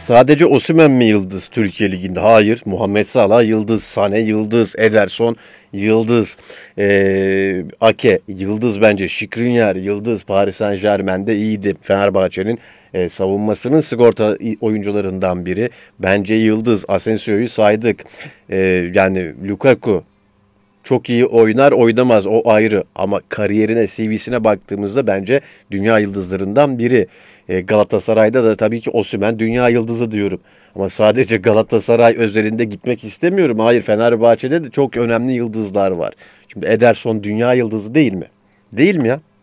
Sadece Osimhen mi yıldız Türkiye Ligi'nde? Hayır. Muhammed Salah yıldız, Sane yıldız, Ederson yıldız, Ake yıldız bence, Skriniar yıldız, Paris Saint-Germain'de iyiydi. Fenerbahçe'nin savunmasının sigorta oyuncularından biri. Bence yıldız. Asensio'yu saydık. Yani Lukaku çok iyi oynar oynamaz o ayrı ama kariyerine CV'sine baktığımızda bence dünya yıldızlarından biri. Galatasaray'da da tabii ki Osimhen dünya yıldızı diyorum. Ama sadece Galatasaray özelinde gitmek istemiyorum. Hayır, Fenerbahçe'de de çok önemli yıldızlar var. Şimdi Ederson dünya yıldızı değil mi? Değil mi ya?